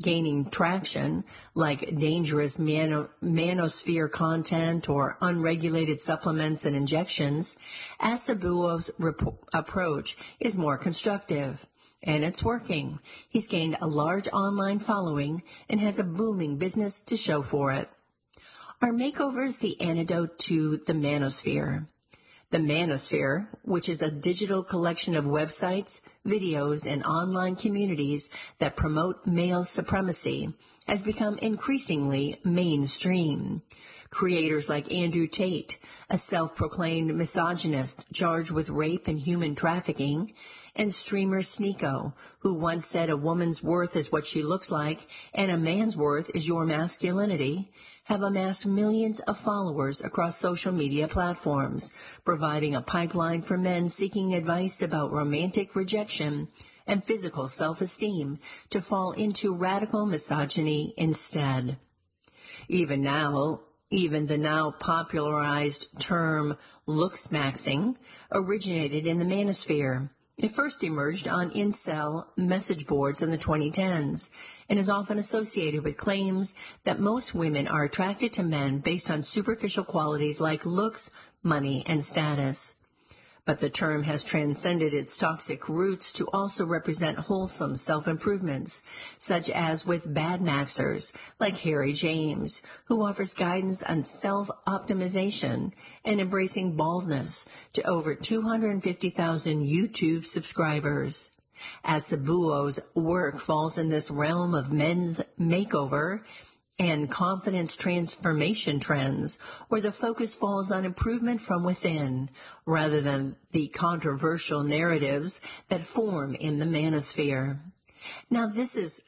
gaining traction, like dangerous manosphere content or unregulated supplements and injections, Asabuo's approach is more constructive. And it's working. He's gained a large online following and has a booming business to show for it. Are makeovers the antidote to the manosphere? The manosphere, which is a digital collection of websites, videos, and online communities that promote male supremacy, has become increasingly mainstream. Creators like Andrew Tate, a self-proclaimed misogynist charged with rape and human trafficking, and streamer Sneeko, who once said a woman's worth is what she looks like and a man's worth is your masculinity, have amassed millions of followers across social media platforms, providing a pipeline for men seeking advice about romantic rejection and physical self-esteem to fall into radical misogyny instead. Even the now popularized term looksmaxing originated in the manosphere. It first emerged on incel message boards in the 2010s and is often associated with claims that most women are attracted to men based on superficial qualities like looks, money, and status. But the term has transcended its toxic roots to also represent wholesome self-improvements, such as with bad maxers like Harry James, who offers guidance on self-optimization and embracing baldness to over 250,000 YouTube subscribers. Asabuo's work falls in this realm of men's makeover and confidence transformation trends, where the focus falls on improvement from within, rather than the controversial narratives that form in the manosphere. Now this is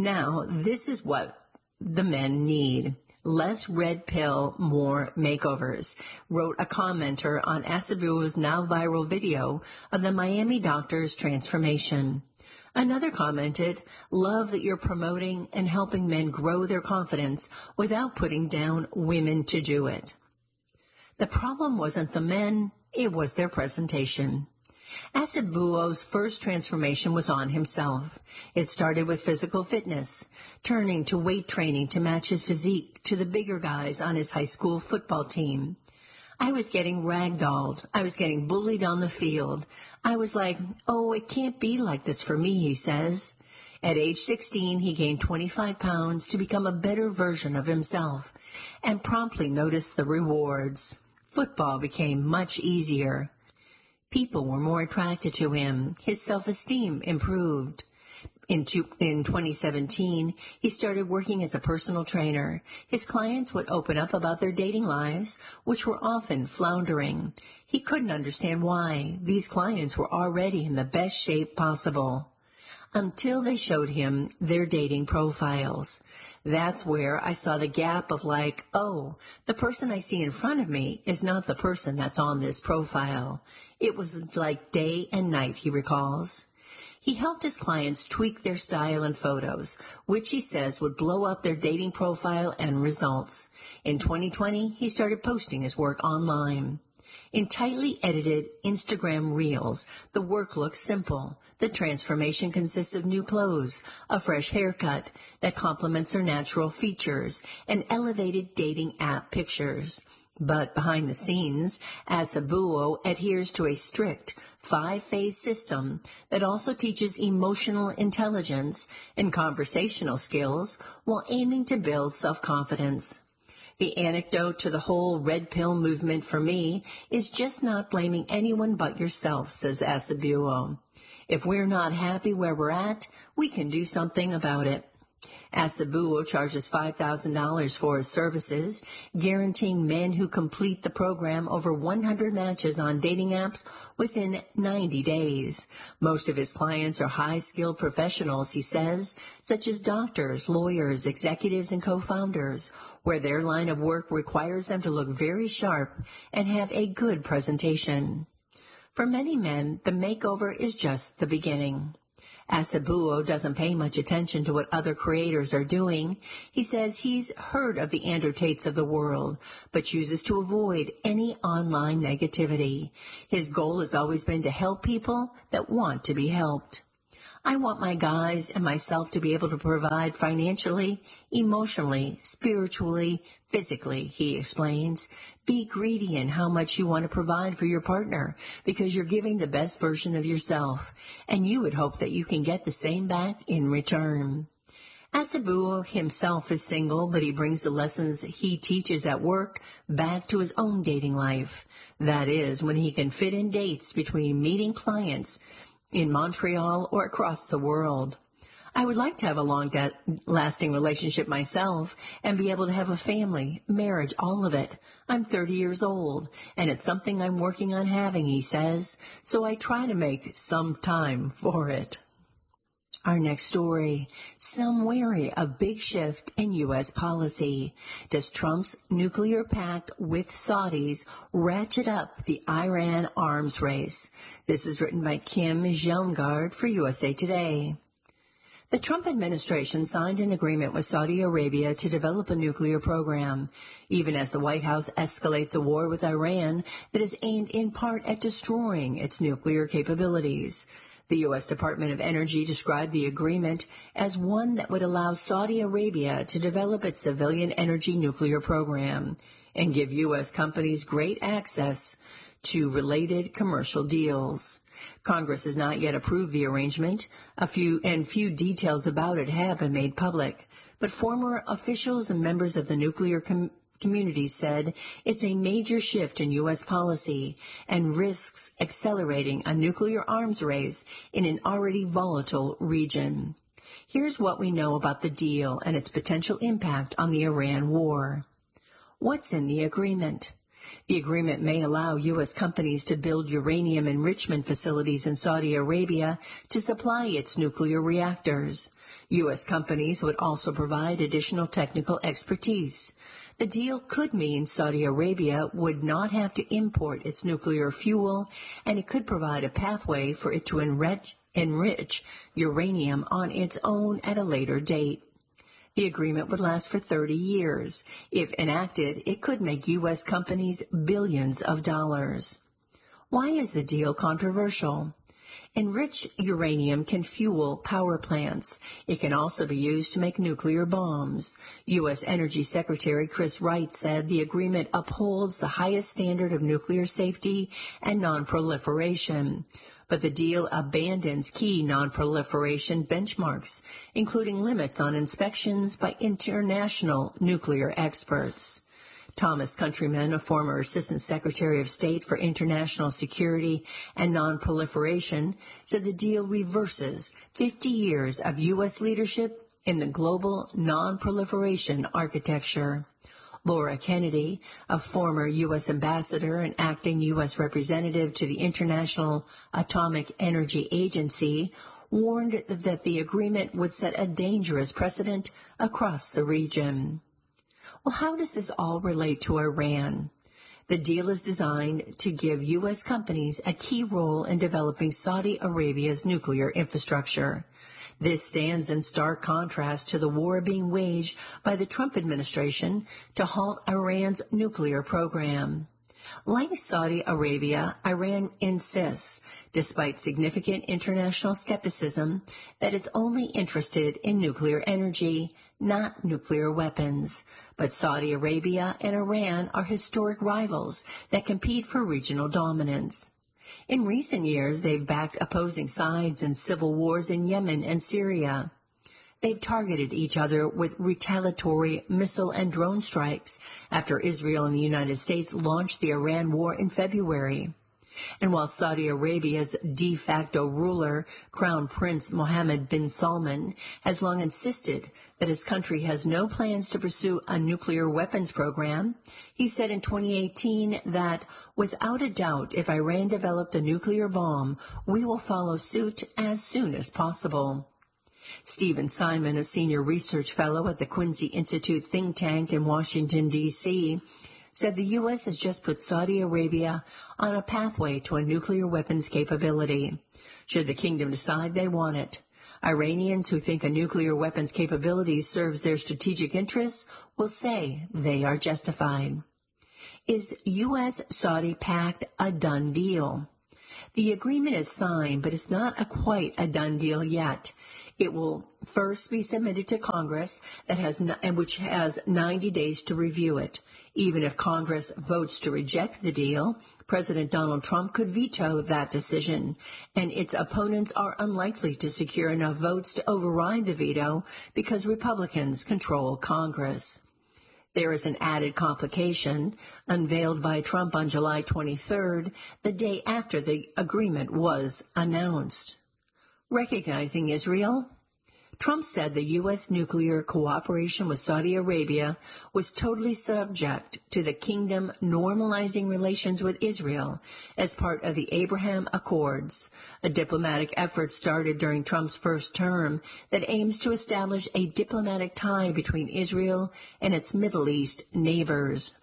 what the men need. Less red pill, more makeovers, wrote a commenter on Asabuo's now viral video of the Miami doctor's transformation. Another commented, love that you're promoting and helping men grow their confidence without putting down women to do it. The problem wasn't the men, it was their presentation. Asabuo's first transformation was on himself. It started with physical fitness, turning to weight training to match his physique to the bigger guys on his high school football team. I was getting ragdolled. I was getting bullied on the field. I was like, oh, it can't be like this for me, he says. At age 16, he gained 25 pounds to become a better version of himself and promptly noticed the rewards. Football became much easier. People were more attracted to him. His self-esteem improved. In 2017, he started working as a personal trainer. His clients would open up about their dating lives, which were often floundering. He couldn't understand why. These clients were already in the best shape possible, until they showed him their dating profiles. That's where I saw the gap of like, oh, the person I see in front of me is not the person that's on this profile. It was like day and night, he recalls. He helped his clients tweak their style and photos, which he says would blow up their dating profile and results. In 2020, he started posting his work online. In tightly edited Instagram reels, the work looks simple. The transformation consists of new clothes, a fresh haircut that complements their natural features, and elevated dating app pictures. But behind the scenes, Asabuo adheres to a strict 5-phase system that also teaches emotional intelligence and conversational skills while aiming to build self-confidence. The antidote to the whole red pill movement for me is just not blaming anyone but yourself, says Asabuo. If we're not happy where we're at, we can do something about it. Asabuo charges $5,000 for his services, guaranteeing men who complete the program over 100 matches on dating apps within 90 days. Most of his clients are high-skilled professionals, he says, such as doctors, lawyers, executives, and co-founders, where their line of work requires them to look very sharp and have a good presentation. For many men, the makeover is just the beginning. Asabuo doesn't pay much attention to what other creators are doing. He says he's heard of the Andrew Tates of the world, but chooses to avoid any online negativity. His goal has always been to help people that want to be helped. I want my guys and myself to be able to provide financially, emotionally, spiritually, physically, he explains. Be greedy in how much you want to provide for your partner because you're giving the best version of yourself, and you would hope that you can get the same back in return. Asabuo himself is single, but he brings the lessons he teaches at work back to his own dating life. That is, when he can fit in dates between meeting clients in Montreal or across the world. I would like to have a long-lasting relationship myself and be able to have a family, marriage, all of it. I'm 30 years old, and it's something I'm working on having, he says, so I try to make some time for it. Our next story, some wary of big shift in U.S. policy. Does Trump's nuclear pact with Saudis ratchet up the Iran arms race? This is written by Kim Jelmgaard for USA Today. The Trump administration signed an agreement with Saudi Arabia to develop a nuclear program, even as the White House escalates a war with Iran that is aimed in part at destroying its nuclear capabilities. The U.S. Department of Energy described the agreement as one that would allow Saudi Arabia to develop its civilian energy nuclear program and give U.S. companies great access to related commercial deals. Congress has not yet approved the arrangement. Few details about it have been made public, but former officials and members of the nuclear community said it's a major shift in U.S. policy and risks accelerating a nuclear arms race in an already volatile region. Here's what we know about the deal and its potential impact on the Iran war. What's in the agreement? The agreement may allow U.S. companies to build uranium enrichment facilities in Saudi Arabia to supply its nuclear reactors. U.S. companies would also provide additional technical expertise. The deal could mean Saudi Arabia would not have to import its nuclear fuel, and it could provide a pathway for it to enrich uranium on its own at a later date. The agreement would last for 30 years. If enacted, it could make U.S. companies billions of dollars. Why is the deal controversial? Enriched uranium can fuel power plants. It can also be used to make nuclear bombs. U.S. Energy Secretary Chris Wright said the agreement upholds the highest standard of nuclear safety and non-proliferation. But the deal abandons key non-proliferation benchmarks, including limits on inspections by international nuclear experts. Thomas Countryman, a former Assistant Secretary of State for International Security and Non-Proliferation, said the deal reverses 50 years of U.S. leadership in the global non-proliferation architecture. Laura Kennedy, a former U.S. ambassador and acting U.S. representative to the International Atomic Energy Agency, warned that the agreement would set a dangerous precedent across the region. Well, how does this all relate to Iran? The deal is designed to give U.S. companies a key role in developing Saudi Arabia's nuclear infrastructure. This stands in stark contrast to the war being waged by the Trump administration to halt Iran's nuclear program. Like Saudi Arabia, Iran insists, despite significant international skepticism, that it's only interested in nuclear energy, not nuclear weapons. But Saudi Arabia and Iran are historic rivals that compete for regional dominance. In recent years, they've backed opposing sides in civil wars in Yemen and Syria. They've targeted each other with retaliatory missile and drone strikes after Israel and the United States launched the Iran war in February. And while Saudi Arabia's de facto ruler, Crown Prince Mohammed bin Salman, has long insisted that his country has no plans to pursue a nuclear weapons program, he said in 2018 that, without a doubt, if Iran developed a nuclear bomb, we will follow suit as soon as possible. Stephen Simon, a senior research fellow at the Quincy Institute think tank in Washington, D.C., said the U.S. has just put Saudi Arabia on a pathway to a nuclear weapons capability, should the kingdom decide they want it. Iranians who think a nuclear weapons capability serves their strategic interests will say they are justified. Is U.S.-Saudi pact a done deal? The agreement is signed, but it's not quite a done deal yet. It will first be submitted to Congress, which has 90 days to review it. Even if Congress votes to reject the deal, President Donald Trump could veto that decision, and its opponents are unlikely to secure enough votes to override the veto because Republicans control Congress. There is an added complication unveiled by Trump on July 23rd, the day after the agreement was announced. Recognizing Israel, Trump said the U.S. nuclear cooperation with Saudi Arabia was totally subject to the kingdom normalizing relations with Israel as part of the Abraham Accords, a diplomatic effort started during Trump's first term that aims to establish a diplomatic tie between Israel and its Middle East neighbors.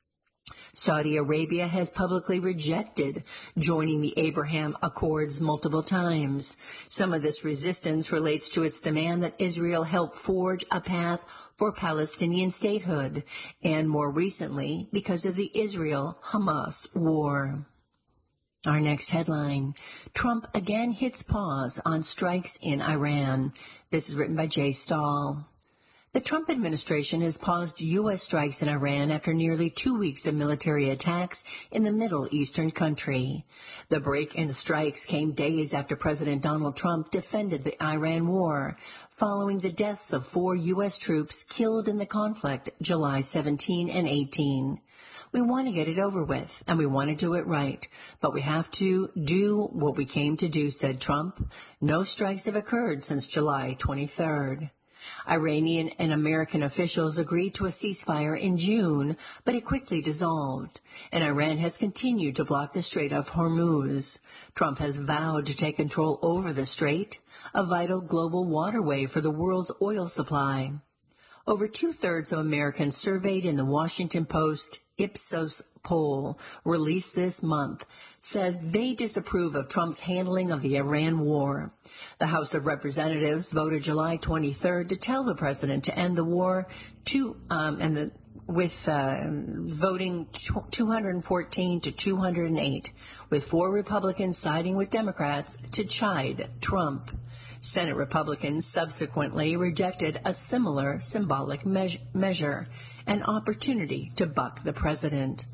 Saudi Arabia has publicly rejected joining the Abraham Accords multiple times. Some of this resistance relates to its demand that Israel help forge a path for Palestinian statehood, and more recently, because of the Israel-Hamas war. Our next headline, Trump again hits pause on strikes in Iran. This is written by Jay Stahl. The Trump administration has paused U.S. strikes in Iran after nearly 2 weeks of military attacks in the Middle Eastern country. The break in strikes came days after President Donald Trump defended the Iran war, following the deaths of 4 U.S. troops killed in the conflict July 17 and 18. We want to get it over with, and we want to do it right, but we have to do what we came to do, said Trump. No strikes have occurred since July 23rd. Iranian and American officials agreed to a ceasefire in June, but it quickly dissolved, and Iran has continued to block the Strait of Hormuz. Trump has vowed to take control over the strait, a vital global waterway for the world's oil supply. Over 2/3 of Americans surveyed in the Washington Post Ipsos poll released this month said they disapprove of Trump's handling of the Iran war. The House of Representatives voted July 23rd to tell the president to end the war voting 214 to 208, with 4 Republicans siding with Democrats to chide Trump. Senate Republicans subsequently rejected a similar symbolic measure, an opportunity to buck the president.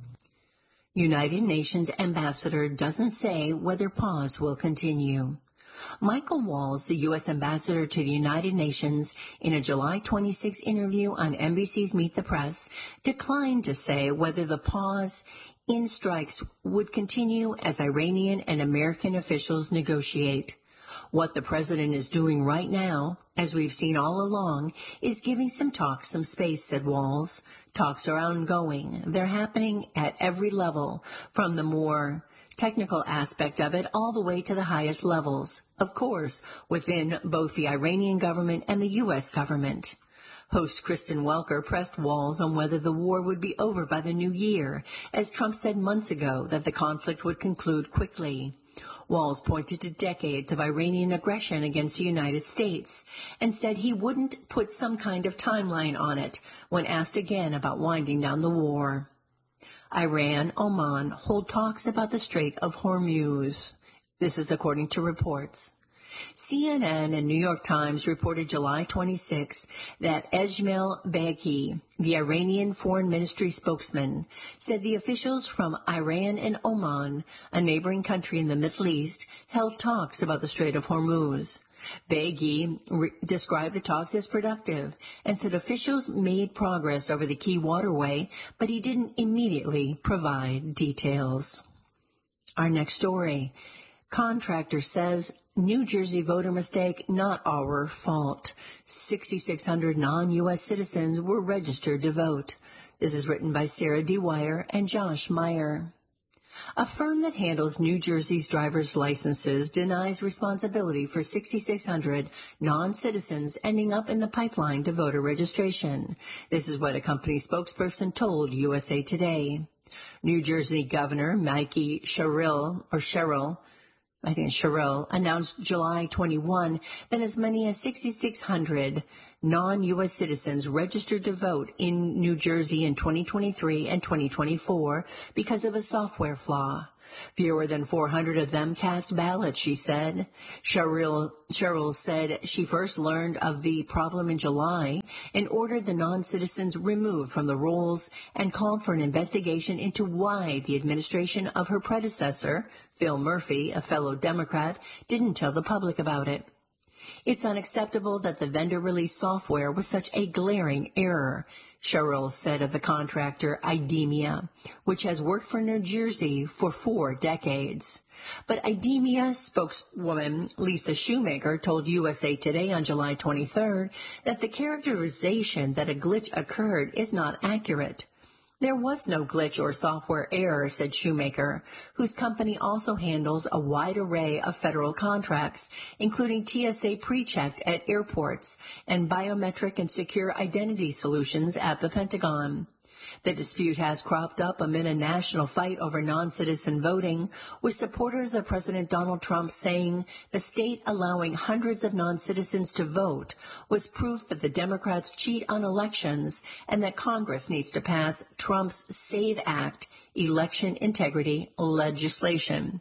United Nations ambassador doesn't say whether pause will continue. Michael Walls, the U.S. ambassador to the United Nations, in a July 26 interview on NBC's Meet the Press, declined to say whether the pause in strikes would continue as Iranian and American officials negotiate. What the president is doing right now, as we've seen all along, is giving some talks some space, said Walls. Talks are ongoing. They're happening at every level, from the more technical aspect of it all the way to the highest levels, of course, within both the Iranian government and the U.S. government. Host Kristen Welker pressed Walls on whether the war would be over by the new year, as Trump said months ago that the conflict would conclude quickly. Walls pointed to decades of Iranian aggression against the United States and said he wouldn't put some kind of timeline on it when asked again about winding down the war. Iran, Oman hold talks about the Strait of Hormuz. This is according to reports. CNN and New York Times reported July 26 that Esmail Baghi, the Iranian Foreign Ministry spokesman, said the officials from Iran and Oman, a neighboring country in the Middle East, held talks about the Strait of Hormuz. Baghi described the talks as productive and said officials made progress over the key waterway, but he didn't immediately provide details. Our next story. Contractor says New Jersey voter mistake, not our fault. 6,600 non-U.S. citizens were registered to vote. This is written by Sarah Dwyer and Josh Meyer. A firm that handles New Jersey's driver's licenses denies responsibility for 6,600 non-citizens ending up in the pipeline to voter registration. This is what a company spokesperson told USA Today. New Jersey Governor Mikie Sherrill announced July 21 that as many as 6,600 non-U.S. citizens registered to vote in New Jersey in 2023 and 2024 because of a software flaw. Fewer than 400 of them cast ballots, she said. Sherrill said she first learned of the problem in July and ordered the non-citizens removed from the rolls and called for an investigation into why the administration of her predecessor, Phil Murphy, a fellow Democrat, didn't tell the public about it. It's unacceptable that the vendor released software was such a glaring error, Sherrill said of the contractor IDEMIA, which has worked for New Jersey for 4 decades. But IDEMIA spokeswoman Lisa Shoemaker told USA Today on July 23rd that the characterization that a glitch occurred is not accurate. There was no glitch or software error, said Shoemaker, whose company also handles a wide array of federal contracts, including TSA PreCheck at airports and biometric and secure identity solutions at the Pentagon. The dispute has cropped up amid a national fight over non-citizen voting, with supporters of President Donald Trump saying the state allowing hundreds of non-citizens to vote was proof that the Democrats cheat on elections and that Congress needs to pass Trump's SAVE Act election integrity legislation.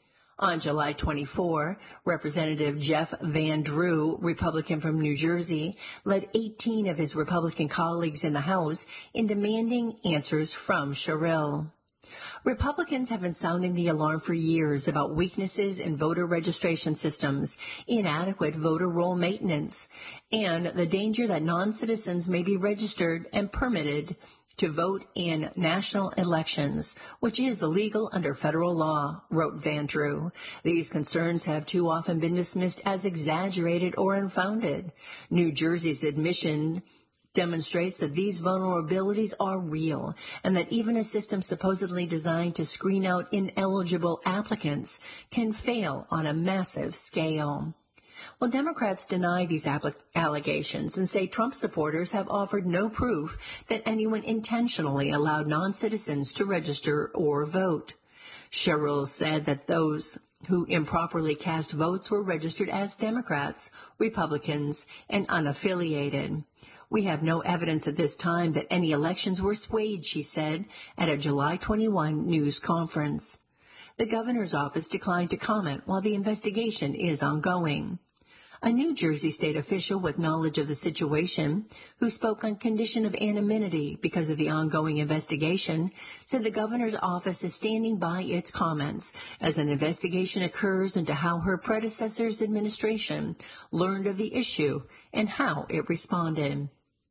On July 24, Representative Jeff Van Drew, Republican from New Jersey, led 18 of his Republican colleagues in the House in demanding answers from Sherrill. Republicans have been sounding the alarm for years about weaknesses in voter registration systems, inadequate voter roll maintenance, and the danger that non-citizens may be registered and permitted to vote in national elections, which is illegal under federal law, wrote Van Drew. These concerns have too often been dismissed as exaggerated or unfounded. New Jersey's admission demonstrates that these vulnerabilities are real and that even a system supposedly designed to screen out ineligible applicants can fail on a massive scale. Well, Democrats deny these allegations and say Trump supporters have offered no proof that anyone intentionally allowed non-citizens to register or vote. Sherrill said that those who improperly cast votes were registered as Democrats, Republicans, and unaffiliated. We have no evidence at this time that any elections were swayed, she said, at a July 21 news conference. The governor's office declined to comment while the investigation is ongoing. A New Jersey state official with knowledge of the situation, who spoke on condition of anonymity because of the ongoing investigation, said the governor's office is standing by its comments as an investigation occurs into how her predecessor's administration learned of the issue and how it responded.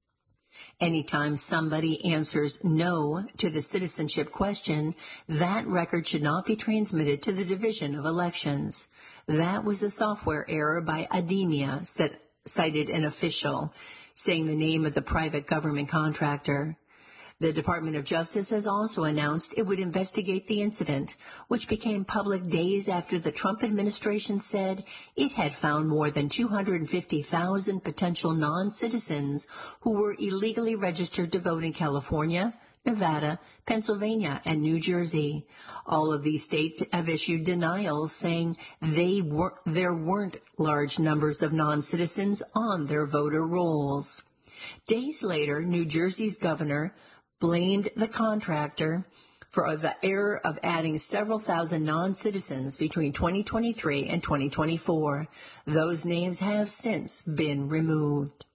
Anytime somebody answers no to the citizenship question, that record should not be transmitted to the Division of Elections. That was a software error by IDEMIA, cited an official, saying the name of the private government contractor. The Department of Justice has also announced it would investigate the incident, which became public days after the Trump administration said it had found more than 250,000 potential non-citizens who were illegally registered to vote in California, Nevada, Pennsylvania, and New Jersey. All of these states have issued denials saying there weren't large numbers of non-citizens on their voter rolls. Days later, New Jersey's governor blamed the contractor for the error of adding several thousand non-citizens between 2023 and 2024. Those names have since been removed.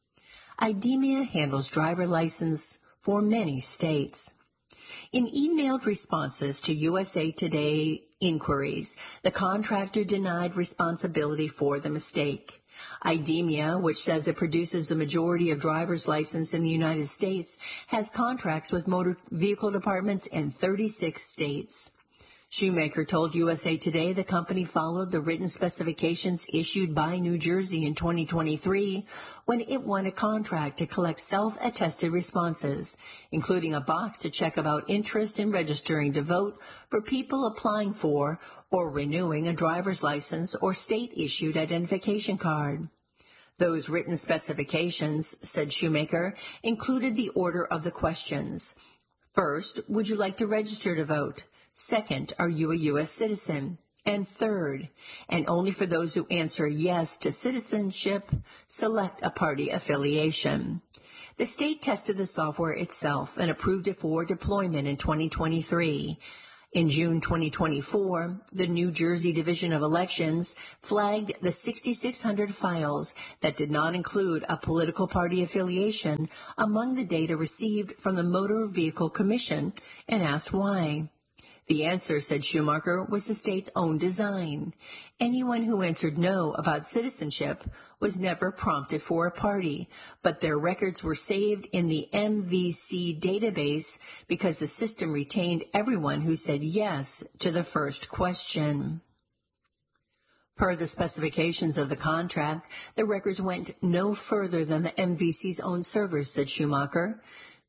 IDEMIA handles driver license for many states. In emailed responses to USA Today inquiries, the contractor denied responsibility for the mistake. IDEMIA, which says it produces the majority of driver's license in the United States, has contracts with motor vehicle departments in 36 states. Shoemaker told USA Today the company followed the written specifications issued by New Jersey in 2023 when it won a contract to collect self-attested responses, including a box to check about interest in registering to vote for people applying for or renewing a driver's license or state-issued identification card. Those written specifications, said Shoemaker, included the order of the questions. First, would you like to register to vote? Second, are you a U.S. citizen? And third, and only for those who answer yes to citizenship, select a party affiliation. The state tested the software itself and approved it for deployment in 2023. In June 2024, the New Jersey Division of Elections flagged the 6,600 files that did not include a political party affiliation among the data received from the Motor Vehicle Commission and asked why. The answer, said Schumacher, was the state's own design. Anyone who answered no about citizenship was never prompted for a party, but their records were saved in the MVC database because the system retained everyone who said yes to the first question. Per the specifications of the contract, the records went no further than the MVC's own servers, said Shoemaker.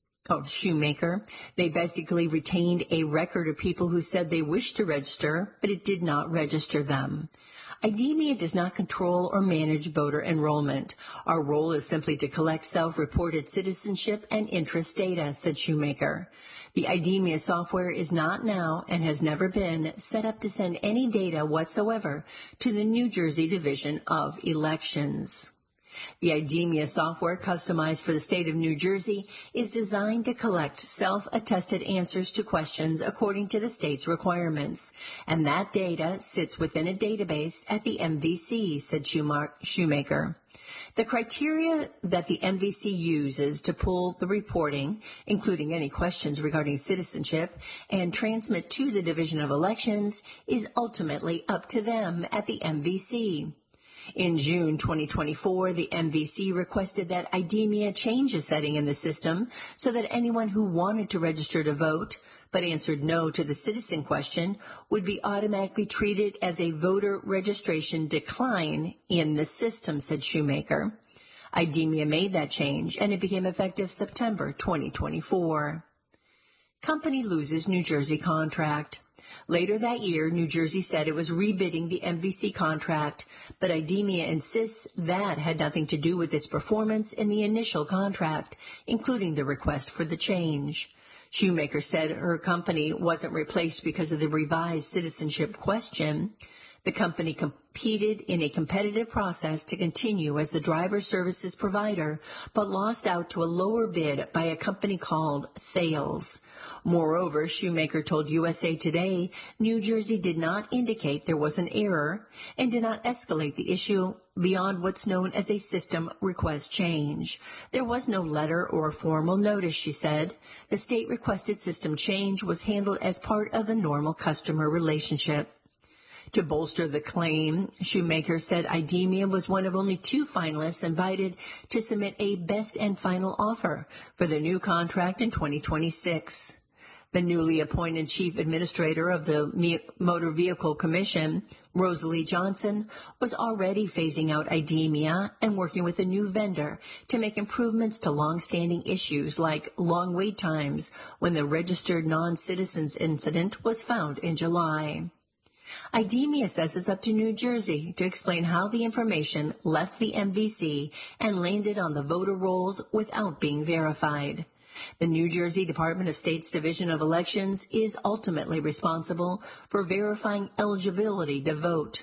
They basically retained a record of people who said they wished to register, but it did not register them. IDEMIA does not control or manage voter enrollment. Our role is simply to collect self-reported citizenship and interest data, said Shoemaker. The IDEMIA software is not now and has never been set up to send any data whatsoever to the New Jersey Division of Elections. The IDEMIA software, customized for the state of New Jersey, is designed to collect self-attested answers to questions according to the state's requirements, and that data sits within a database at the MVC, said Shoemaker. The criteria that the MVC uses to pull the reporting, including any questions regarding citizenship, and transmit to the Division of Elections is ultimately up to them at the MVC. In June 2024, the MVC requested that IDEMIA change a setting in the system so that anyone who wanted to register to vote but answered no to the citizen question would be automatically treated as a voter registration decline in the system, said Shoemaker. IDEMIA made that change, and it became effective September 2024. Company loses New Jersey contract. Later that year, New Jersey said it was rebidding the MVC contract, but IDEMIA insists that had nothing to do with its performance in the initial contract, including the request for the change. Shoemaker said her company wasn't replaced because of the revised citizenship question. The company competed in a competitive process to continue as the driver services provider, but lost out to a lower bid by a company called Thales. Moreover, Shoemaker told USA Today New Jersey did not indicate there was an error and did not escalate the issue beyond what's known as a system request change. There was no letter or formal notice, she said. The state-requested system change was handled as part of the normal customer relationship. To bolster the claim, Shoemaker said IDEMIA was one of only 2 finalists invited to submit a best and final offer for the new contract in 2026. The newly appointed chief administrator of the Motor Vehicle Commission, Rosalie Johnson, was already phasing out IDEMIA and working with a new vendor to make improvements to long-standing issues like long wait times when the registered non-citizens incident was found in July. IDEMIA says it's up to New Jersey to explain how the information left the MVC and landed on the voter rolls without being verified. The New Jersey Department of State's Division of Elections is ultimately responsible for verifying eligibility to vote.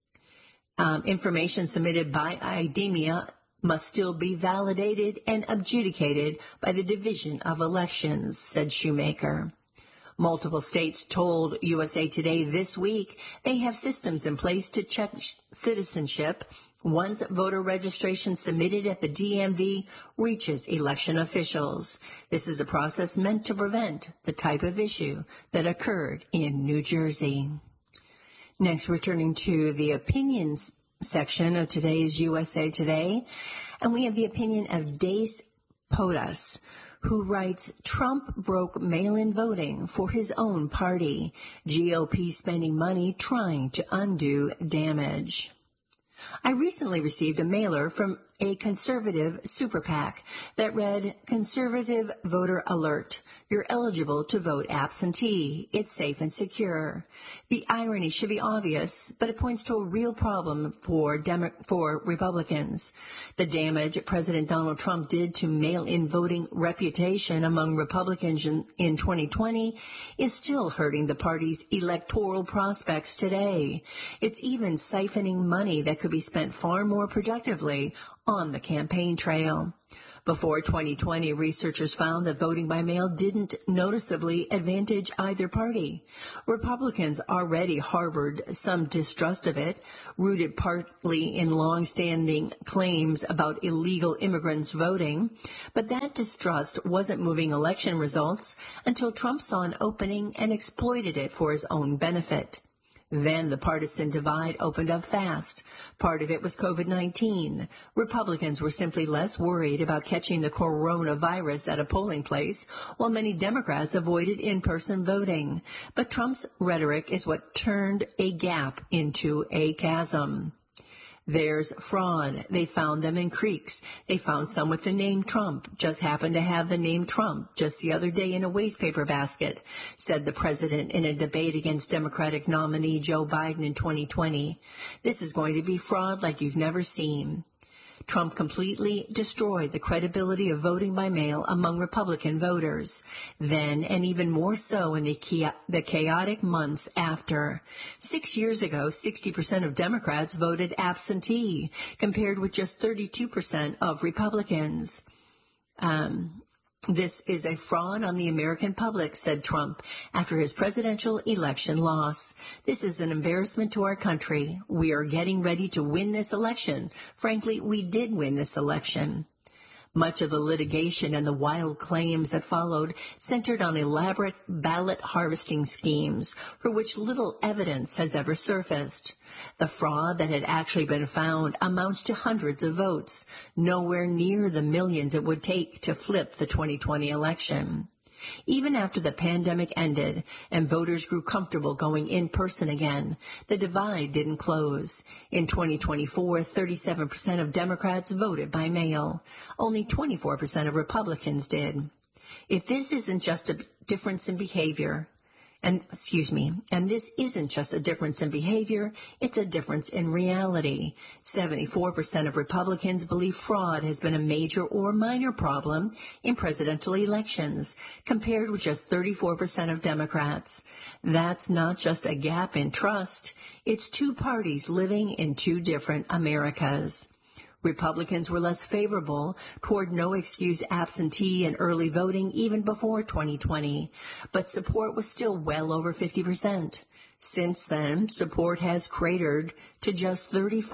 Information submitted by IDEMIA must still be validated and adjudicated by the Division of Elections, said Shoemaker. Multiple states told USA Today this week they have systems in place to check citizenship once voter registration submitted at the DMV reaches election officials. This is a process meant to prevent the type of issue that occurred in New Jersey. Next, we're turning to the opinions section of today's USA Today, and we have the opinion of Dace Podas, who writes, Trump broke mail-in voting for his own party. GOP spending money trying to undo damage. I recently received a mailer from a conservative super PAC that read, Conservative Voter Alert. You're eligible to vote absentee. It's safe and secure. The irony should be obvious, but it points to a real problem for Republicans. The damage President Donald Trump did to mail-in voting reputation among Republicans in 2020 is still hurting the party's electoral prospects today. It's even siphoning money that could be spent far more productively on the campaign trail. Before 2020, researchers found that voting by mail didn't noticeably advantage either party. Republicans already harbored some distrust of it, rooted partly in long-standing claims about illegal immigrants voting, but that distrust wasn't moving election results until Trump saw an opening and exploited it for his own benefit. Then the partisan divide opened up fast. Part of it was COVID-19. Republicans were simply less worried about catching the coronavirus at a polling place, while many Democrats avoided in-person voting. But Trump's rhetoric is what turned a gap into a chasm. There's fraud. They found them in creeks. They found some with the name Trump, just happened to have the name Trump just the other day in a wastepaper basket, said the president in a debate against Democratic nominee Joe Biden in 2020. This is going to be fraud like you've never seen. Trump completely destroyed the credibility of voting by mail among Republican voters. Then, and even more so in the chaotic months after. 6 years ago, 60% of Democrats voted absentee, compared with just 32% of Republicans. This is a fraud on the American public, said Trump after his presidential election loss. This is an embarrassment to our country. We are getting ready to win this election. Frankly, we did win this election. Much of the litigation and the wild claims that followed centered on elaborate ballot harvesting schemes for which little evidence has ever surfaced. The fraud that had actually been found amounts to hundreds of votes, nowhere near the millions it would take to flip the 2020 election. Even after the pandemic ended and voters grew comfortable going in person again, the divide didn't close. In 2024, 37% of Democrats voted by mail. Only 24% of Republicans did. If this isn't just a difference in behavior, and this isn't just a difference in behavior, it's a difference in reality. 74% of Republicans believe fraud has been a major or minor problem in presidential elections, compared with just 34% of Democrats. That's not just a gap in trust, it's two parties living in two different Americas. Republicans were less favorable toward no-excuse absentee and early voting even before 2020, but support was still well over 50%. Since then, support has cratered to just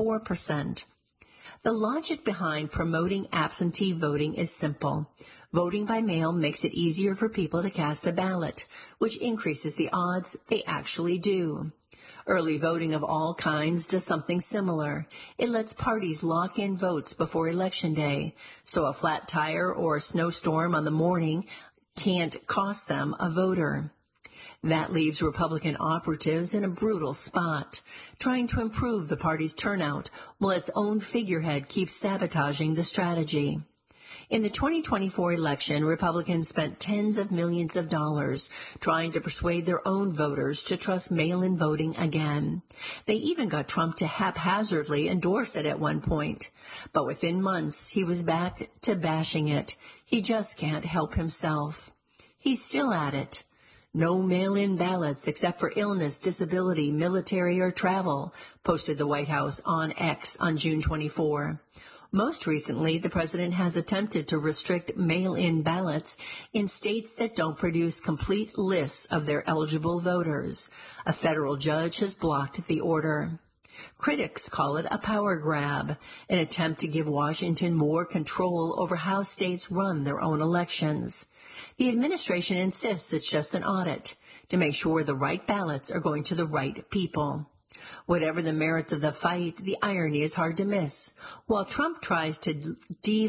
34%. The logic behind promoting absentee voting is simple. Voting by mail makes it easier for people to cast a ballot, which increases the odds they actually do. Early voting of all kinds does something similar. It lets parties lock in votes before Election Day, so a flat tire or a snowstorm on the morning can't cost them a voter. That leaves Republican operatives in a brutal spot, trying to improve the party's turnout while its own figurehead keeps sabotaging the strategy. In the 2024 election, Republicans spent tens of millions of dollars trying to persuade their own voters to trust mail-in voting again. They even got Trump to haphazardly endorse it at one point. But within months, he was back to bashing it. He just can't help himself. He's still at it. No mail-in ballots except for illness, disability, military, or travel, posted the White House on X on June 24. Most recently, the president has attempted to restrict mail-in ballots in states that don't produce complete lists of their eligible voters. A federal judge has blocked the order. Critics call it a power grab, an attempt to give Washington more control over how states run their own elections. The administration insists it's just an audit to make sure the right ballots are going to the right people. Whatever the merits of the fight, the irony is hard to miss. While Trump tries to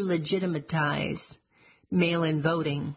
delegitimize mail-in voting,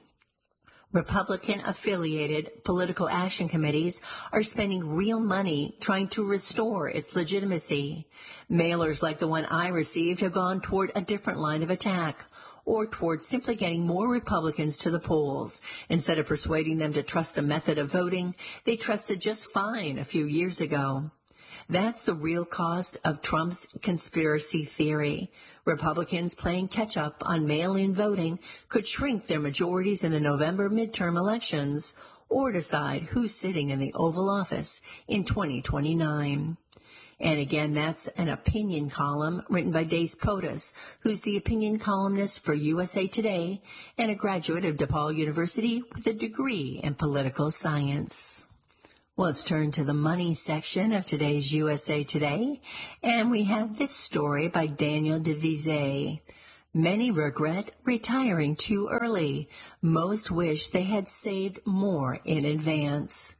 Republican-affiliated political action committees are spending real money trying to restore its legitimacy. Mailers like the one I received have gone toward a different line of attack, or towards simply getting more Republicans to the polls. Instead of persuading them to trust a method of voting they trusted just fine a few years ago. That's the real cost of Trump's conspiracy theory. Republicans playing catch-up on mail-in voting could shrink their majorities in the November midterm elections or decide who's sitting in the Oval Office in 2029. And again, that's an opinion column written by Dace Potus, who's the opinion columnist for USA Today and a graduate of DePaul University with a degree in political science. Well, let's turn to the money section of today's USA Today, and we have this story by Daniel DeVise. Many regret retiring too early. Most wish they had saved more in advance.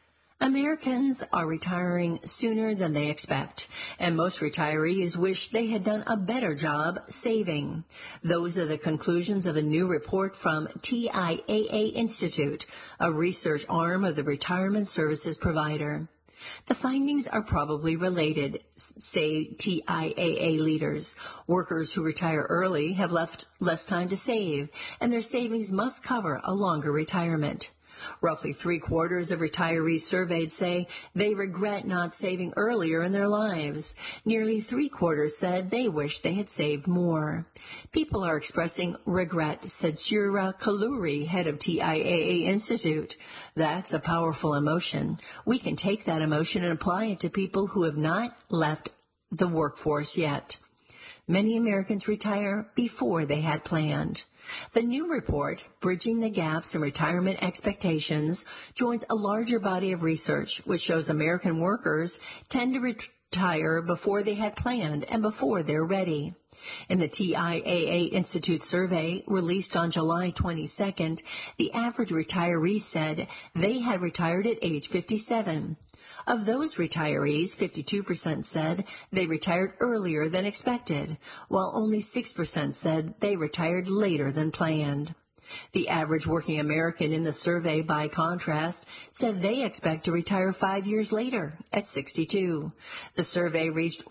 Americans are retiring sooner than they expect, and most retirees wish they had done a better job saving. Those are the conclusions of a new report from TIAA Institute, a research arm of the retirement services provider. The findings are probably related, say TIAA leaders. Workers who retire early have left less time to save, and their savings must cover a longer retirement. Roughly 3/4 of retirees surveyed say they regret not saving earlier in their lives. Nearly 3/4 said they wish they had saved more. People are expressing regret, said Shira Kalluri, head of TIAA Institute. That's a powerful emotion. We can take that emotion and apply it to people who have not left the workforce yet. Many Americans retire before they had planned. The new report, Bridging the Gaps in Retirement Expectations, joins a larger body of research which shows American workers tend to retire before they had planned and before they're ready. In the TIAA Institute survey released on July 22nd, the average retiree said they had retired at age 57. Of those retirees, 52% said they retired earlier than expected, while only 6% said they retired later than planned. The average working American in the survey, by contrast, said they expect to retire 5 years later, at 62. The survey reached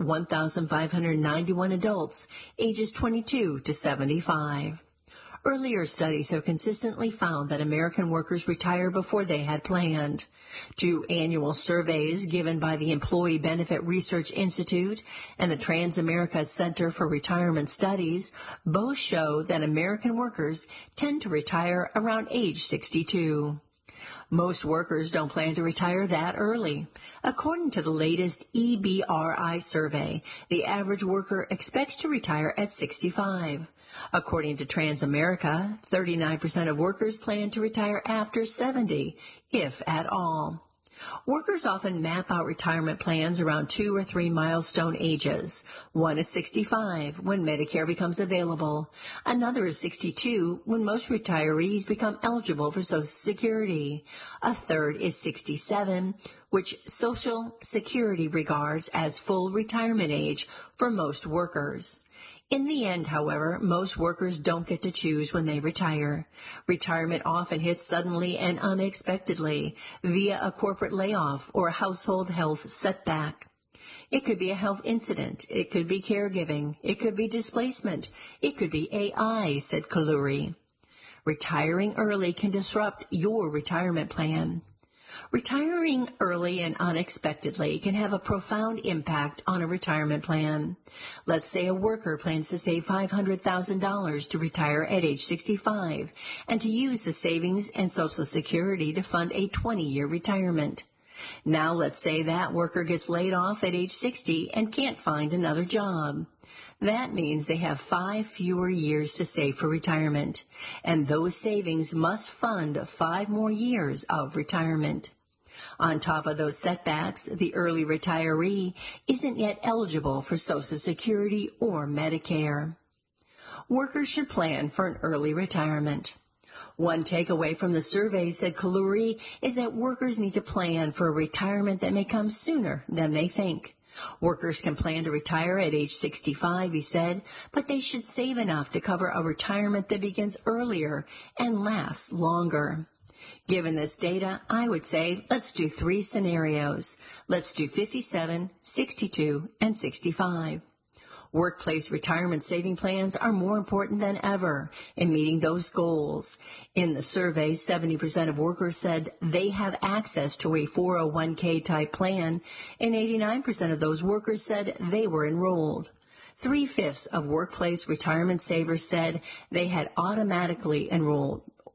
1,591 adults, ages 22 to 75. Earlier studies have consistently found that American workers retire before they had planned. 2 annual surveys given by the Employee Benefit Research Institute and the Transamerica Center for Retirement Studies both show that American workers tend to retire around age 62. Most workers don't plan to retire that early. According to the latest EBRI survey, the average worker expects to retire at 65. According to Transamerica, 39% of workers plan to retire after 70, if at all. Workers often map out retirement plans around 2 or 3 milestone ages. One is 65, when Medicare becomes available. Another is 62, when most retirees become eligible for Social Security. A third is 67, which Social Security regards as full retirement age for most workers. In the end, however, most workers don't get to choose when they retire. Retirement often hits suddenly and unexpectedly via a corporate layoff or a household health setback. It could be a health incident. It could be caregiving. It could be displacement. It could be AI, said Kalluri. Retiring early can disrupt your retirement plan. Retiring early and unexpectedly can have a profound impact on a retirement plan. Let's say a worker plans to save $500,000 to retire at age 65 and to use the savings and Social Security to fund a 20-year retirement. Now let's say that worker gets laid off at age 60 and can't find another job. That means they have 5 fewer years to save for retirement, and those savings must fund 5 more years of retirement. On top of those setbacks, the early retiree isn't yet eligible for Social Security or Medicare. Workers should plan for an early retirement. One takeaway from the survey, said Kalluri, is that workers need to plan for a retirement that may come sooner than they think. Workers can plan to retire at age 65, he said, but they should save enough to cover a retirement that begins earlier and lasts longer. Given this data, I would say let's do 3 scenarios. Let's do 57, 62, and 65. Workplace retirement saving plans are more important than ever in meeting those goals. In the survey, 70% of workers said they have access to a 401k type plan, and 89% of those workers said they were enrolled. 3/5 of workplace retirement savers said they had automatically enrolled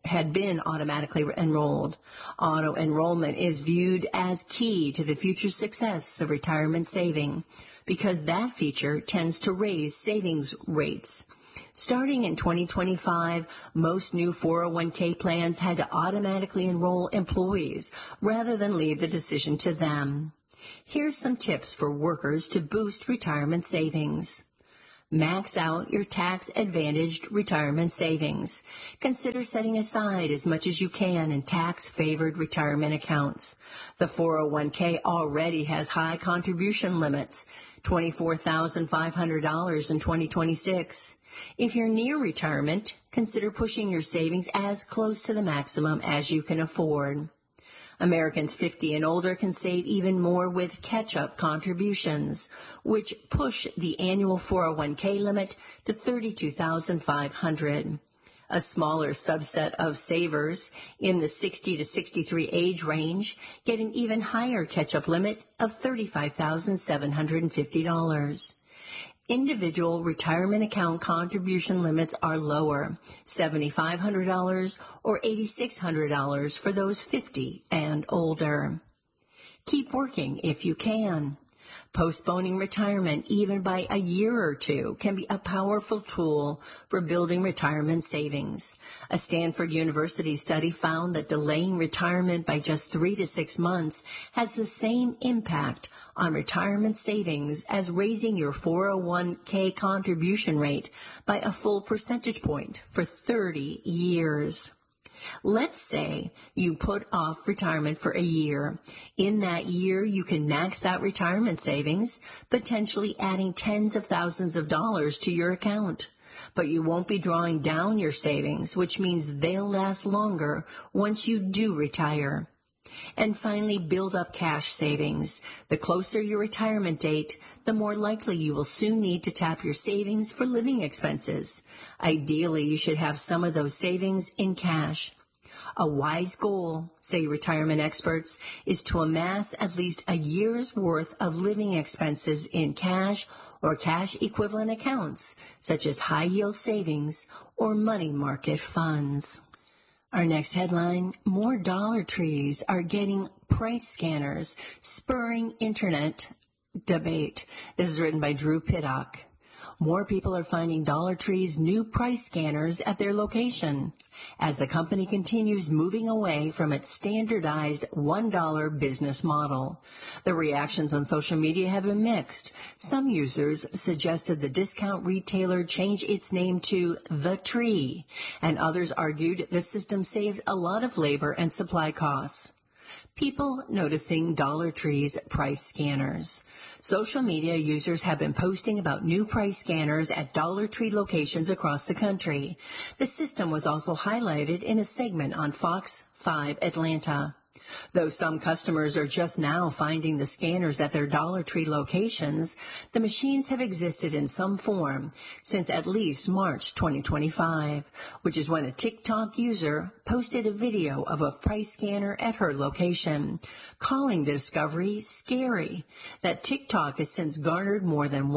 had been automatically enrolled. Auto enrollment is viewed as key to the future success of retirement saving because that feature tends to raise savings rates. Starting in 2025, most new 401k plans had to automatically enroll employees rather than leave the decision to them. Here's some tips for workers to boost retirement savings. Max out your tax-advantaged retirement savings. Consider setting aside as much as you can in tax-favored retirement accounts. The 401k already has high contribution limits, $24,500 in 2026. If you're near retirement, consider pushing your savings as close to the maximum as you can afford. Americans 50 and older can save even more with catch-up contributions, which push the annual 401k limit to $32,500. A smaller subset of savers in the 60 to 63 age range get an even higher catch-up limit of $35,750. Individual retirement account contribution limits are lower, $7,500 or $8,600 for those 50 and older. Keep working if you can. Postponing retirement even by a year or two can be a powerful tool for building retirement savings. A Stanford University study found that delaying retirement by just 3 to 6 months has the same impact on retirement savings as raising your 401k contribution rate by a full percentage point for 30 years. Let's say you put off retirement for a year. In that year, you can max out retirement savings, potentially adding tens of thousands of dollars to your account. But you won't be drawing down your savings, which means they'll last longer once you do retire. And finally, build up cash savings. The closer your retirement date, the more likely you will soon need to tap your savings for living expenses. Ideally, you should have some of those savings in cash. A wise goal, say retirement experts, is to amass at least a year's worth of living expenses in cash or cash equivalent accounts, such as high-yield savings or money market funds. Our next headline, more Dollar Trees are getting price scanners, spurring internet debate. This is written by Drew Pittock. More people are finding Dollar Tree's new price scanners at their location as the company continues moving away from its standardized $1 business model. The reactions on social media have been mixed. Some users suggested the discount retailer change its name to The Tree, and others argued the system saves a lot of labor and supply costs. People noticing Dollar Tree's price scanners. Social media users have been posting about new price scanners at Dollar Tree locations across the country. The system was also highlighted in a segment on Fox 5 Atlanta. Though some customers are just now finding the scanners at their Dollar Tree locations, the machines have existed in some form since at least March 2025, which is when a TikTok user posted a video of a price scanner at her location, calling the discovery scary. That TikTok has since garnered more than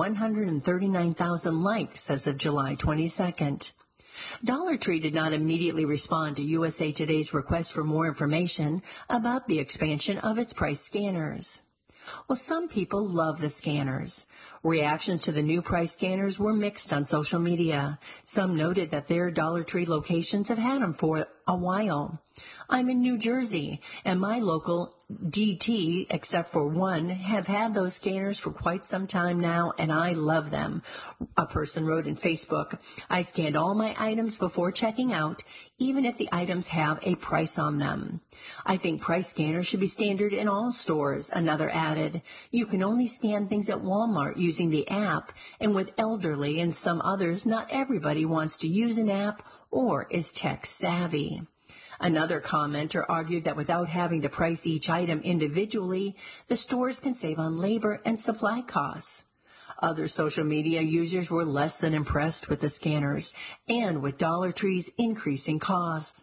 139,000 likes as of July 22nd. Dollar Tree did not immediately respond to USA Today's request for more information about the expansion of its price scanners. Well, some people love the scanners. Reactions to the new price scanners were mixed on social media. Some noted that their Dollar Tree locations have had them for a while. I'm in New Jersey, and my local DT, except for one, have had those scanners for quite some time now, and I love them. A person wrote in Facebook, I scanned all my items before checking out, even if the items have a price on them. I think price scanners should be standard in all stores, another added. You can only scan things at Walmart using the app, and with elderly and some others, not everybody wants to use an app or is tech savvy. Another commenter argued that without having to price each item individually, the stores can save on labor and supply costs. Other social media users were less than impressed with the scanners and with Dollar Tree's increasing costs.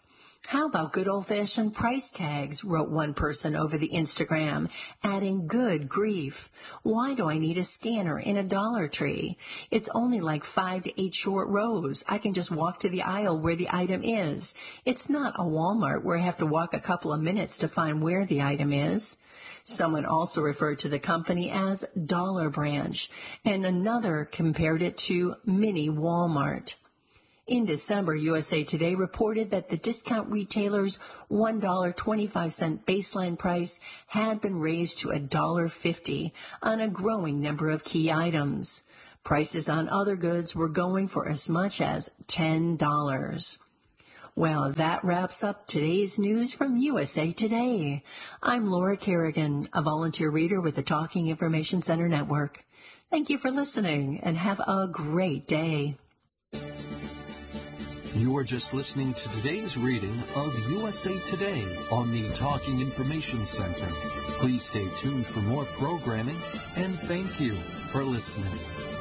How about good old-fashioned price tags, wrote one person over the Instagram, adding, good grief. Why do I need a scanner in a Dollar Tree? It's only like 5 to 8 short rows. I can just walk to the aisle where the item is. It's not a Walmart where I have to walk a couple of minutes to find where the item is. Someone also referred to the company as Dollar Branch, and another compared it to Mini Walmart. In December, USA Today reported that the discount retailer's $1.25 baseline price had been raised to $1.50 on a growing number of key items. Prices on other goods were going for as much as $10. Well, that wraps up today's news from USA Today. I'm Laura Kerrigan, a volunteer reader with the Talking Information Center Network. Thank you for listening and have a great day. You are just listening to today's reading of USA Today on the Talking Information Center. Please stay tuned for more programming, and thank you for listening.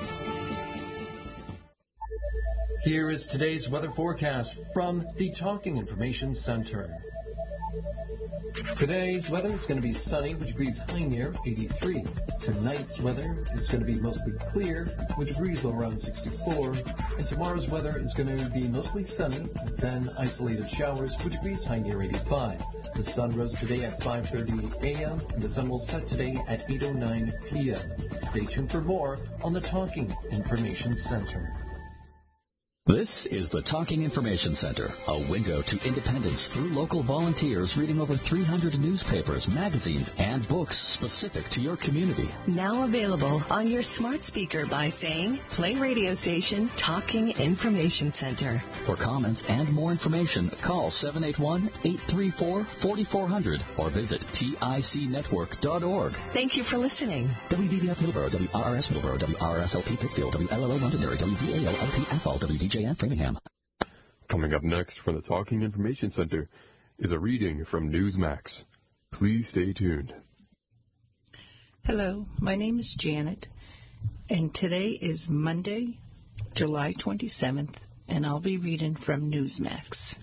Here is today's weather forecast from the Talking Information Center. Today's weather is going to be sunny with degrees high near 83. Tonight's weather is going to be mostly clear with degrees low around 64. And tomorrow's weather is going to be mostly sunny, then isolated showers with degrees high near 85. The sun rose today at 5:30 a.m. and the sun will set today at 8:09 p.m. Stay tuned for more on the Talking Information Center. This is the Talking Information Center, a window to independence through local volunteers reading over 300 newspapers, magazines, and books specific to your community. Now available on your smart speaker by saying, play radio station Talking Information Center. For comments and more information, call 781-834-4400 or visit ticnetwork.org. Thank you for listening. WBBF Middleborough, WRRS Middleborough, WRSLP Pittsfield, WLLO Londonderry, WVAO LP Athol, WDJF Framingham. Coming up next from the Talking Information Center is a reading from Newsmax. Please stay tuned. Hello, my name is Janet, and today is Monday, July 27th, and I'll be reading from Newsmax.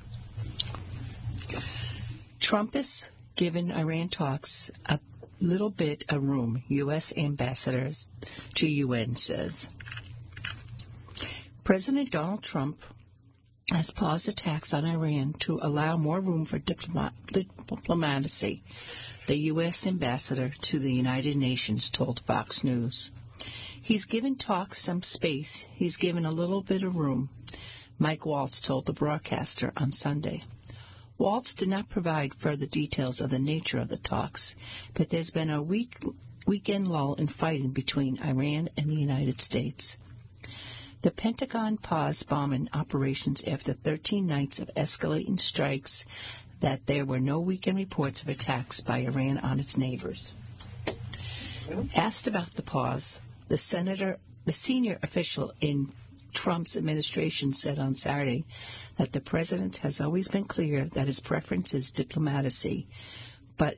Trump is giving Iran talks a little bit of room, U.S. ambassadors to UN says. President Donald Trump has paused attacks on Iran to allow more room for diplomacy, the U.S. ambassador to the United Nations told Fox News. He's given talks some space. He's given a little bit of room, Mike Waltz told the broadcaster on Sunday. Waltz did not provide further details of the nature of the talks, but there's been a weekend lull in fighting between Iran and the United States. The Pentagon paused bombing operations after 13 nights of escalating strikes that there were no weekend reports of attacks by Iran on its neighbors. Asked about the pause, the senior official in Trump's administration said on Saturday that the president has always been clear that his preference is diplomacy, but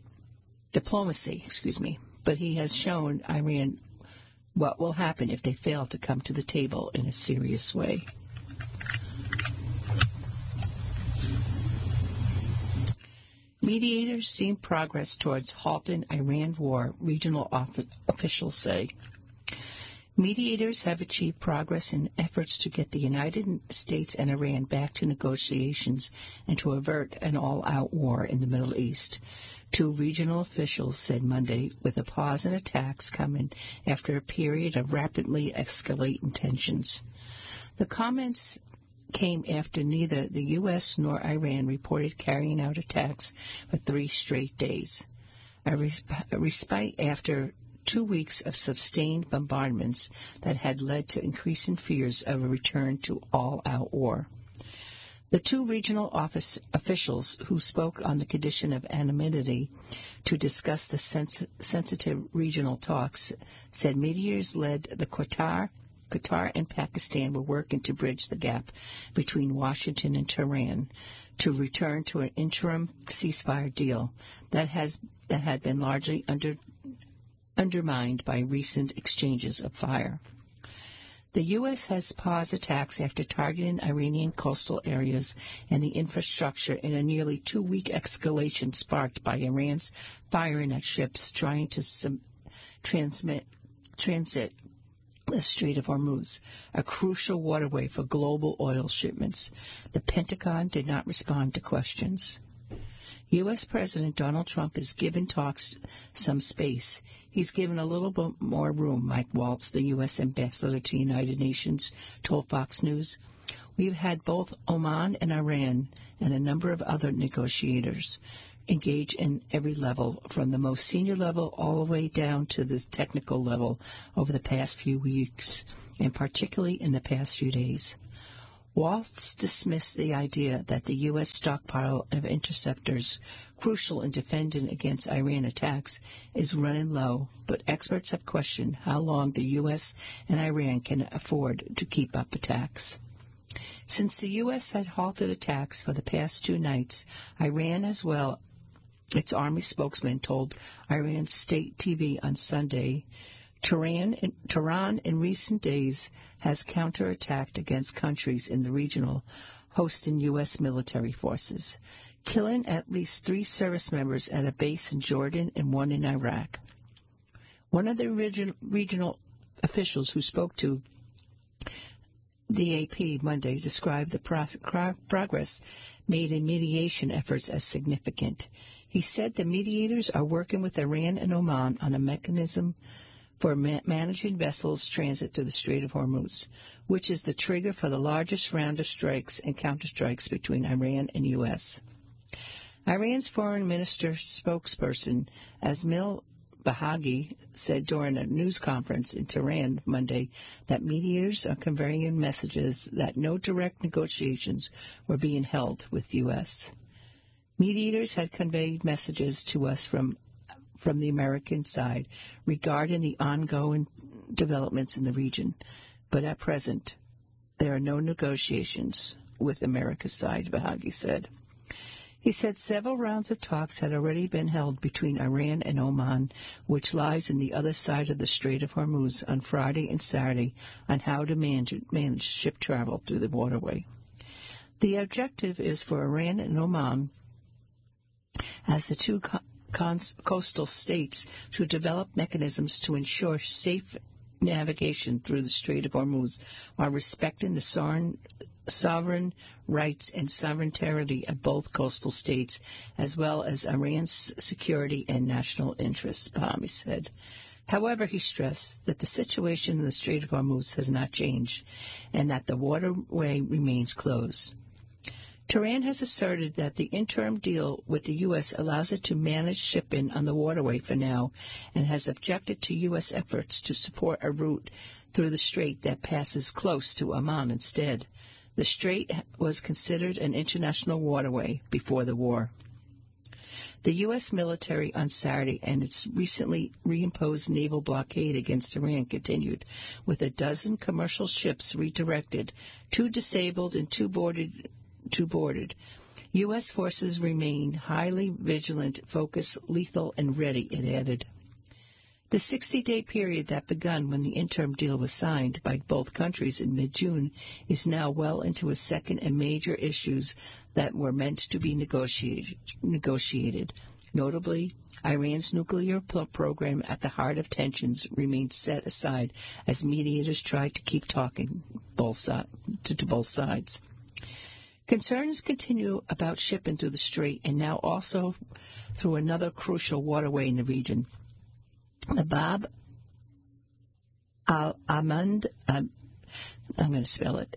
he has shown Iran what will happen if they fail to come to the table in a serious way. Mediators seem progress towards halting Iran war, regional officials say. Mediators have achieved progress in efforts to get the United States and Iran back to negotiations and to avert an all-out war in the Middle East. Two regional officials said Monday, with a pause in attacks coming after a period of rapidly escalating tensions. The comments came after neither the U.S. nor Iran reported carrying out attacks for 3 straight days. A respite after 2 weeks of sustained bombardments that had led to increasing fears of a return to all-out war. The two regional office officials who spoke on the condition of anonymity to discuss the sensitive regional talks said mediators led the Qatar and Pakistan were working to bridge the gap between Washington and Tehran to return to an interim ceasefire deal that had been largely undermined by recent exchanges of fire. The U.S. has paused attacks after targeting Iranian coastal areas and the infrastructure in a nearly 2-week escalation sparked by Iran's firing at ships trying to transit the Strait of Hormuz, a crucial waterway for global oil shipments. The Pentagon did not respond to questions. U.S. President Donald Trump has given talks some space. He's given a little bit more room, Mike Waltz, the U.S. ambassador to the United Nations, told Fox News. We've had both Oman and Iran and a number of other negotiators engage in every level, from the most senior level all the way down to the technical level over the past few weeks, and particularly in the past few days. Waltz dismissed the idea that the U.S. stockpile of interceptors, crucial in defending against Iran attacks, is running low, but experts have questioned how long the U.S. and Iran can afford to keep up attacks. Since the U.S. had halted attacks for the past 2 nights, Iran as well, its army spokesman told Iran state TV on Sunday, Tehran in recent days has counterattacked against countries in the regional hosting U.S. military forces, killing at least 3 service members at a base in Jordan and 1 in Iraq. One of the regional officials who spoke to the AP Monday described the progress made in mediation efforts as significant. He said the mediators are working with Iran and Oman on a mechanism for managing vessels' transit through the Strait of Hormuz, which is the trigger for the largest round of strikes and counterstrikes between Iran and U.S. Iran's foreign minister spokesperson Asmil Bahagi said during a news conference in Tehran Monday that mediators are conveying messages that no direct negotiations were being held with U.S. Mediators had conveyed messages to us from the American side regarding the ongoing developments in the region, but at present there are no negotiations with America's side, Bahagi said. He said several rounds of talks had already been held between Iran and Oman, which lies on the other side of the Strait of Hormuz, on Friday and Saturday on how to manage ship travel through the waterway. The objective is for Iran and Oman, as the two coastal states, to develop mechanisms to ensure safe navigation through the Strait of Hormuz while respecting the sovereign rights and sovereignty of both coastal states, as well as Iran's security and national interests, Bahami said. However, he stressed that the situation in the Strait of Hormuz has not changed and that the waterway remains closed. Tehran has asserted that the interim deal with the U.S. allows it to manage shipping on the waterway for now, and has objected to U.S. efforts to support a route through the strait that passes close to Oman instead. The strait was considered an international waterway before the war. The U.S. military on Saturday and its recently reimposed naval blockade against Iran continued, with a dozen commercial ships redirected, 2 disabled and 2 boarded. U.S. forces remain highly vigilant, focused, lethal, and ready, it added. The 60-day period that begun when the interim deal was signed by both countries in mid-June is now well into a second, and major issues that were meant to be negotiated. Notably, Iran's nuclear program, at the heart of tensions, remains set aside as mediators tried to keep talking to both sides. Concerns continue about shipping through the strait, and now also through another crucial waterway in the region. The Bab al-Mandeb, I'm going to spell it,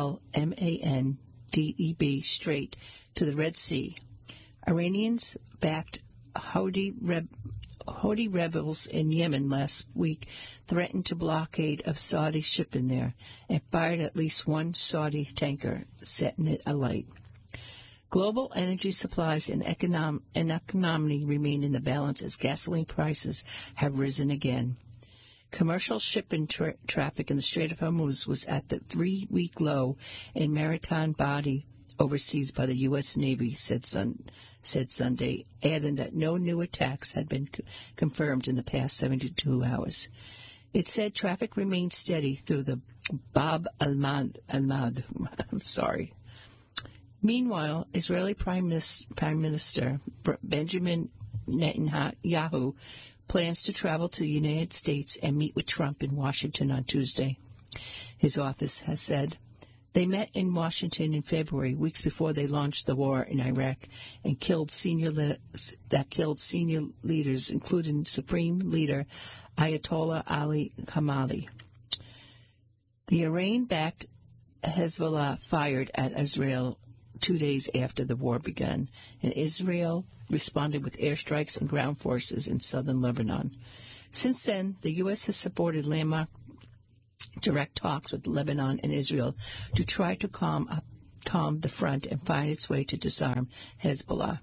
Almandeb Strait to the Red Sea. Iranians-backed Houthi rebels in Yemen last week threatened to blockade of Saudi shipping there and fired at least 1 Saudi tanker, setting it alight. Global energy supplies and economy remain in the balance as gasoline prices have risen again. Commercial shipping traffic in the Strait of Hormuz was at the 3-week low in maritime body overseas by the U.S. Navy, said Sunday, adding that no new attacks had been confirmed in the past 72 hours. It said traffic remained steady through the Bab al-Mad. I'm sorry. Meanwhile, Israeli Prime Minister Benjamin Netanyahu plans to travel to the United States and meet with Trump in Washington on Tuesday. His office has said they met in Washington in February, weeks before they launched the war in Iraq and killed senior leaders, including Supreme Leader Ayatollah Ali Khamenei. The Iran-backed Hezbollah fired at Israel 2 days after the war began, and Israel responded with airstrikes and ground forces in southern Lebanon. Since then, the U.S. has supported landmark direct talks with Lebanon and Israel to try to calm the front and find its way to disarm Hezbollah.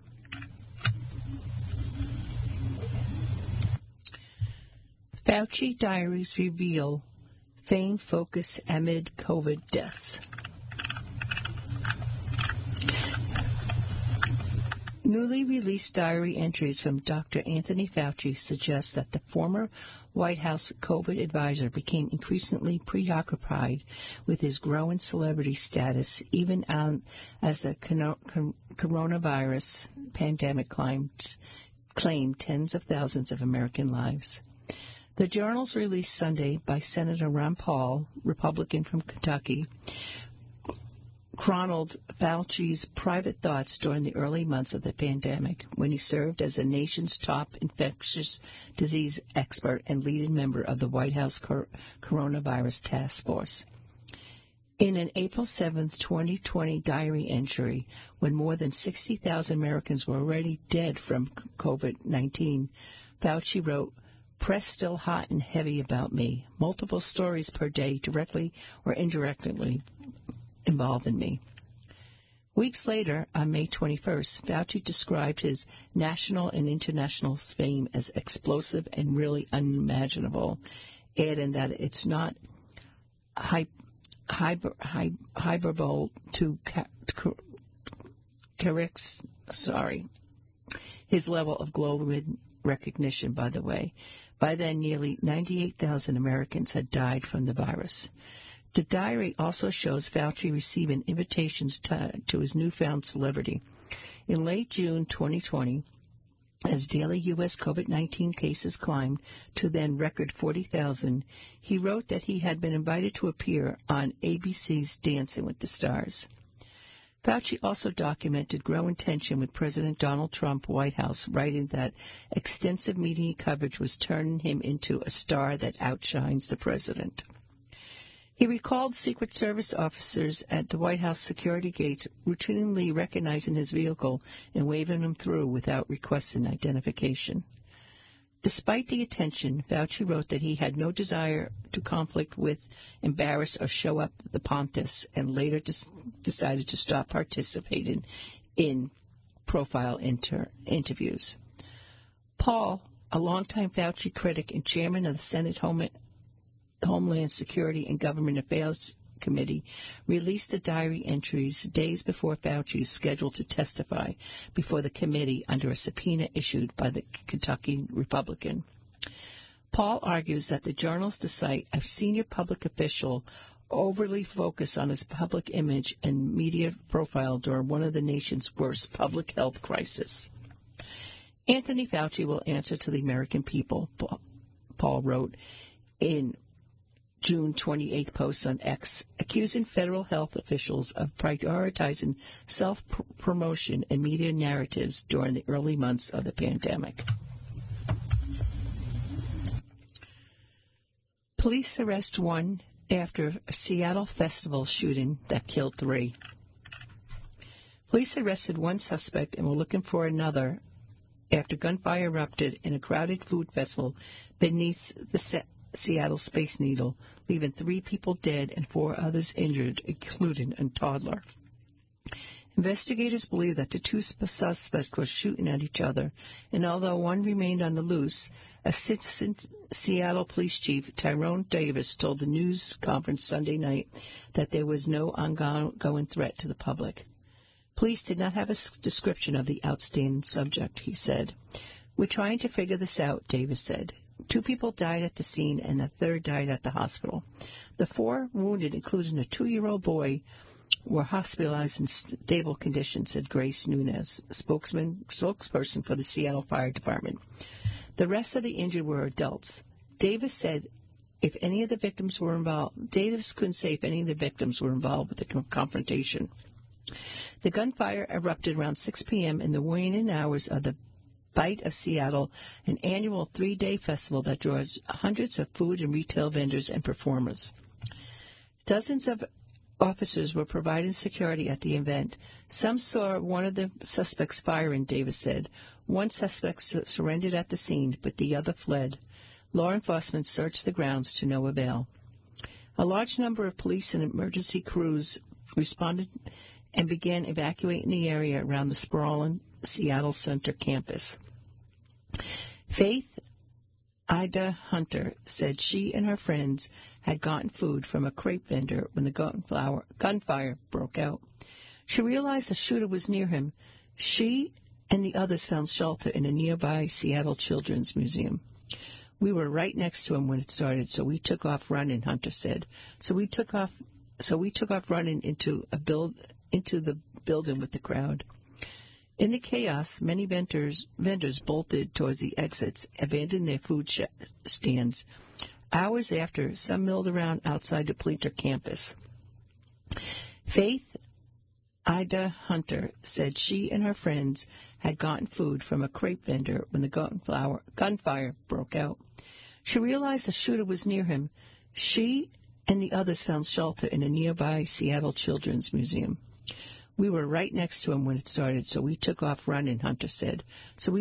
Fauci diaries reveal fame focus amid COVID deaths. Newly released diary entries from Dr. Anthony Fauci suggest that the former White House COVID advisor became increasingly preoccupied with his growing celebrity status, even as the coronavirus pandemic claimed tens of thousands of American lives. The journals released Sunday by Senator Ron Paul, Republican from Kentucky, chronicled Fauci's private thoughts during the early months of the pandemic, when he served as the nation's top infectious disease expert and leading member of the White House Coronavirus Task Force. In an April 7, 2020 diary entry, when more than 60,000 Americans were already dead from COVID-19, Fauci wrote, "Press still hot and heavy about me. Multiple stories per day, directly or indirectly, involving me." Weeks later, on May 21st, Fauci described his national and international fame as explosive and really unimaginable, adding that it's not hyperbole to correct his level of global recognition, by the way. By then, nearly 98,000 Americans had died from the virus. The diary also shows Fauci receiving invitations to his newfound celebrity. In late June 2020, as daily U.S. COVID-19 cases climbed to then record 40,000, he wrote that he had been invited to appear on ABC's Dancing with the Stars. Fauci also documented growing tension with President Donald Trump White House, writing that extensive media coverage was turning him into a star that outshines the president. He recalled Secret Service officers at the White House security gates routinely recognizing his vehicle and waving him through without requesting identification. Despite the attention, Fauci wrote that he had no desire to conflict with, embarrass, or show up the Pontus, and later decided to stop participating in profile interviews. Paul, a longtime Fauci critic and chairman of the Senate Homeland Security and Government Affairs Committee, released the diary entries days before Fauci is scheduled to testify before the committee under a subpoena issued by the Kentucky Republican. Paul argues that the journals cite a senior public official overly focused on his public image and media profile during one of the nation's worst public health crises. Anthony Fauci will answer to the American people, Paul wrote in June 28th post on X, accusing federal health officials of prioritizing self-promotion and media narratives during the early months of the pandemic. Police arrest one after a Seattle festival shooting that killed 3. Police arrested one suspect and were looking for another after gunfire erupted in a crowded food festival beneath the Seattle Space Needle, leaving 3 people dead and 4 others injured, including a toddler. Investigators believe that the 2 suspects were shooting at each other, and although one remained on the loose, Assistant Seattle Police Chief Tyrone Davis told the news conference Sunday night that there was no ongoing threat to the public. Police did not have a description of the outstanding subject, he said. "We're trying to figure this out," Davis said. 2 people died at the scene and a third died at the hospital. The 4 wounded, including a 2-year-old boy, were hospitalized in stable condition, said Grace Nunez, spokesperson for the Seattle Fire Department. The rest of the injured were adults. Davis couldn't say if any of the victims were involved with the confrontation. The gunfire erupted around 6 p.m. in the waning hours of the Bite of Seattle, an annual 3-day festival that draws hundreds of food and retail vendors and performers. Dozens of officers were providing security at the event. Some saw one of the suspects firing, Davis said. One suspect surrendered at the scene, but the other fled. Law enforcement searched the grounds to no avail. A large number of police and emergency crews responded and began evacuating the area around the sprawling Seattle Center campus. Faith Ida Hunter said she and her friends had gotten food from a crepe vendor when the gunfire broke out. She realized the shooter was near him. She and the others found shelter in a nearby Seattle Children's Museum. We were right next to him when it started, so we took off running, Hunter said. So we took off running into the building with the crowd. In the chaos, many vendors bolted towards the exits, abandoned their food stands. Hours after, some milled around outside the Pleater campus. Faith Ida Hunter said she and her friends had gotten food from a crepe vendor when the gunfire broke out. She realized the shooter was near him. She and the others found shelter in a nearby Seattle Children's Museum. We were right next to him when it started, so we took off running, Hunter said. So we